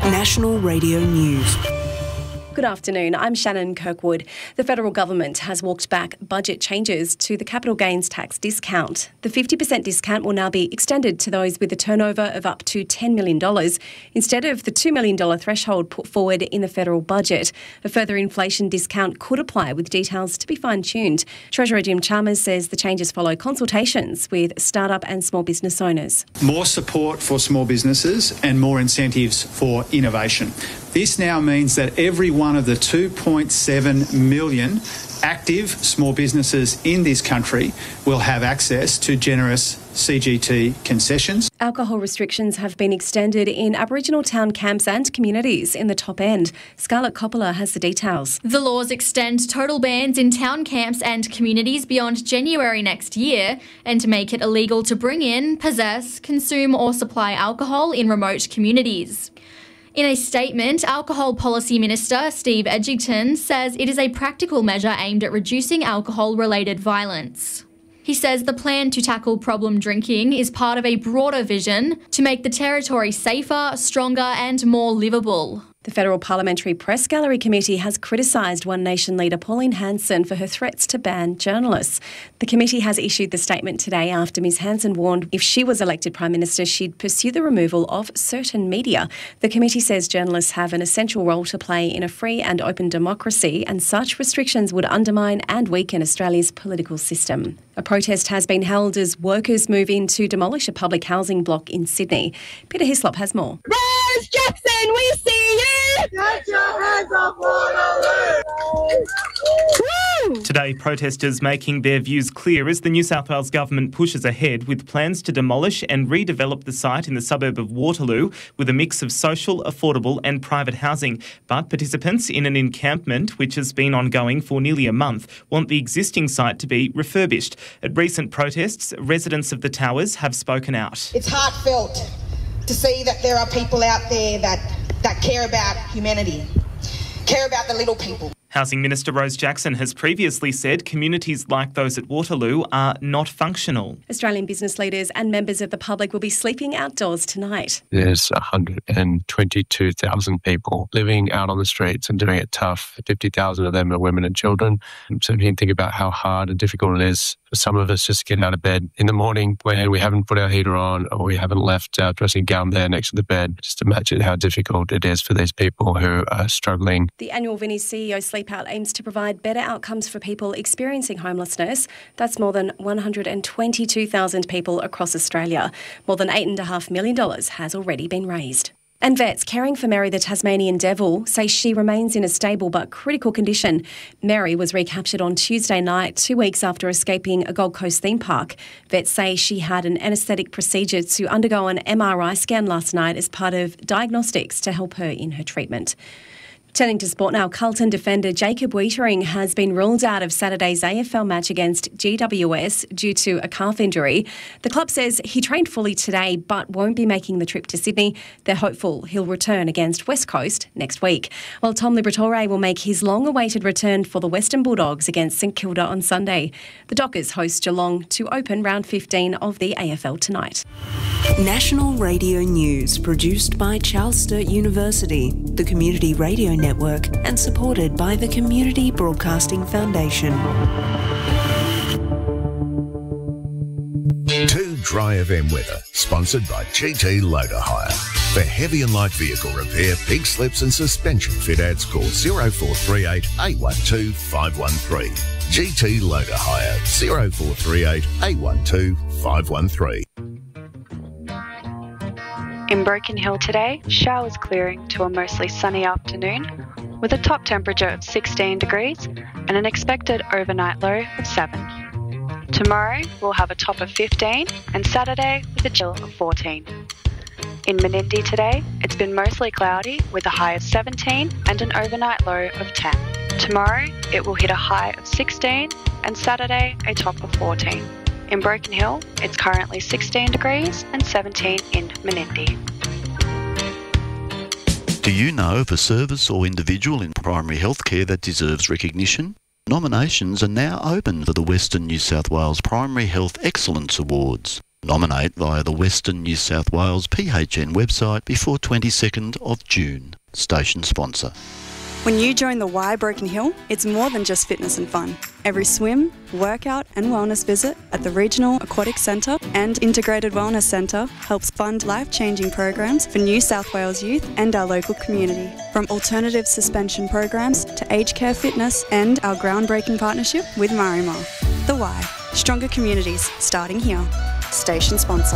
National Radio News. Good afternoon, I'm Shannon Kirkwood. The federal government has walked back budget changes to the capital gains tax discount. The 50% discount will now be extended to those with a turnover of up to $10 million instead of the $2 million threshold put forward in the federal budget. A further inflation discount could apply, with details to be fine-tuned. Treasurer Jim Chalmers says the changes follow consultations with startup and small business owners. More support for small businesses and more incentives for innovation. This now means that every one of the 2.7 million active small businesses in this country will have access to generous CGT concessions. Alcohol restrictions have been extended in Aboriginal town camps and communities in the top end. Scarlett Coppola has the details. The laws extend total bans in town camps and communities beyond January next year and make it illegal to bring in, possess, consume or supply alcohol in remote communities. In a statement, Alcohol Policy Minister Steve Edgington says it is a practical measure aimed at reducing alcohol-related violence. He says the plan to tackle problem drinking is part of a broader vision to make the territory safer, stronger and more livable. The Federal Parliamentary Press Gallery Committee has criticised One Nation leader Pauline Hanson for her threats to ban journalists. The committee has issued the statement today after Ms Hanson warned if she was elected Prime Minister, she'd pursue the removal of certain media. The committee says journalists have an essential role to play in a free and open democracy, and such restrictions would undermine and weaken Australia's political system. A protest has been held as workers move in to demolish a public housing block in Sydney. Peter Hislop has more. Rose Jackson, we see you! Get your hands off Waterloo! Today, protesters making their views clear as the New South Wales government pushes ahead with plans to demolish and redevelop the site in the suburb of Waterloo with a mix of social, affordable and private housing. But participants in an encampment, which has been ongoing for nearly a month, want the existing site to be refurbished. At recent protests, residents of the towers have spoken out. It's heartfelt to see that there are people out there that care about humanity, care about the little people. Housing Minister Rose Jackson has previously said communities like those at Waterloo are not functional. Australian business leaders and members of the public will be sleeping outdoors tonight. There's 122,000 people living out on the streets and doing it tough. 50,000 of them are women and children. So you can think about how hard and difficult it is for some of us just to get out of bed in the morning when we haven't put our heater on or we haven't left our dressing gown there next to the bed. Just imagine how difficult it is for these people who are struggling. The annual Vinnie's CEO Sleep Out aims to provide better outcomes for people experiencing homelessness. That's more than 122,000 people across Australia. More than $8.5 million has already been raised. And vets caring for Mary the Tasmanian Devil say she remains in a stable but critical condition. Mary was recaptured on Tuesday night, 2 weeks after escaping a Gold Coast theme park. Vets say she had an anaesthetic procedure to undergo an MRI scan last night as part of diagnostics to help her in her treatment. Turning to sport now, Carlton defender Jacob Weitering has been ruled out of Saturday's AFL match against GWS due to a calf injury. The club says he trained fully today but won't be making the trip to Sydney. They're hopeful he'll return against West Coast next week, while Tom Liberatore will make his long-awaited return for the Western Bulldogs against St Kilda on Sunday. The Dockers host Geelong to open round 15 of the AFL tonight. National Radio News, produced by Charles Sturt University, the Community Radio Network, and supported by the Community Broadcasting Foundation. Too Dry FM weather, sponsored by GT Loader Hire. For heavy and light vehicle repair, pig slips and suspension fit outs, call 0438 812 513. GT Loader Hire, 0438 812 513. In Broken Hill today, showers clearing to a mostly sunny afternoon with a top temperature of 16 degrees and an expected overnight low of 7. Tomorrow, we'll have a top of 15 and Saturday with a chill of 14. In Menindee today, it's been mostly cloudy with a high of 17 and an overnight low of 10. Tomorrow, it will hit a high of 16 and Saturday a top of 14. In Broken Hill, it's currently 16 degrees and 17 in Menindee. Do you know of a service or individual in primary healthcare that deserves recognition? Nominations are now open for the Western New South Wales Primary Health Excellence Awards. Nominate via the Western New South Wales PHN website before 22nd of June. Station sponsor. When you join the Y Broken Hill, it's more than just fitness and fun. Every swim, workout and wellness visit at the Regional Aquatic Centre and Integrated Wellness Centre helps fund life-changing programs for New South Wales youth and our local community. From alternative suspension programs to aged care fitness and our groundbreaking partnership with Marimar. The Y, stronger communities starting here. Station sponsor.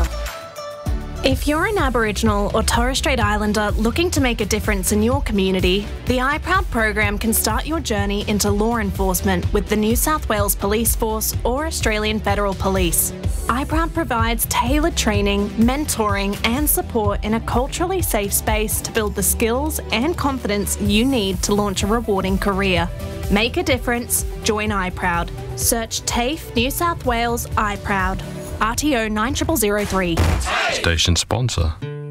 If you're an Aboriginal or Torres Strait Islander looking to make a difference in your community, the iProud program can start your journey into law enforcement with the New South Wales Police Force or Australian Federal Police. iProud provides tailored training, mentoring and support in a culturally safe space to build the skills and confidence you need to launch a rewarding career. Make a difference, join iProud. Search TAFE New South Wales iProud. RTO 9003. Station sponsor.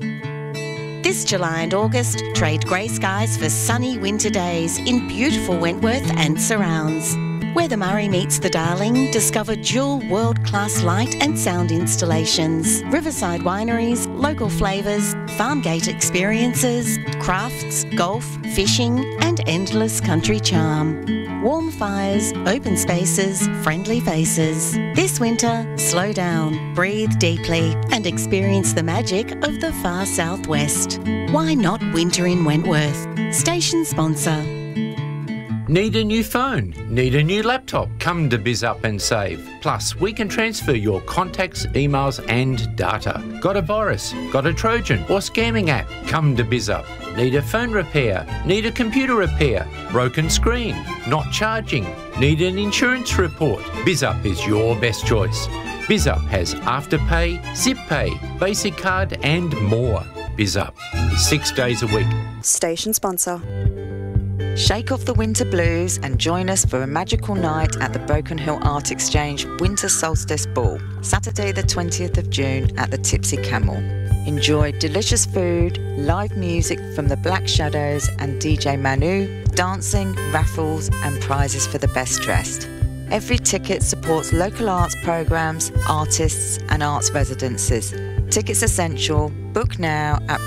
This July and August, trade grey skies for sunny winter days in beautiful Wentworth and surrounds. Where the Murray meets the Darling, discover dual world-class light and sound installations, riverside wineries, local flavours, farm gate experiences, crafts, golf, fishing and endless country charm. Warm fires, open spaces, friendly faces. This winter, slow down, breathe deeply and experience the magic of the far southwest. Why not winter in Wentworth? Station sponsor. Need a new phone? Need a new laptop? Come to BizUp and save. Plus, we can transfer your contacts, emails and data. Got a virus? Got a Trojan or scamming app? Come to BizUp. Need a phone repair? Need a computer repair? Broken screen? Not charging? Need an insurance report? BizUp is your best choice. BizUp has Afterpay, ZipPay, Basic Card and more. BizUp, 6 days a week. Station sponsor. Shake off the winter blues and join us for a magical night at the Broken Hill Art Exchange Winter Solstice Ball, Saturday the 20th of June at the Tipsy Camel. Enjoy delicious food, live music from the Black Shadows and DJ Manu, dancing, raffles and prizes for the best dressed. Every ticket supports local arts programs, artists and arts residences. Tickets essential. Book now at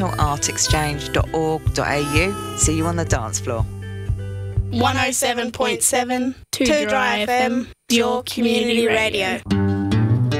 brokenhillartexchange.org.au. See you on the dance floor. 107.7 2 Dry FM, your community radio.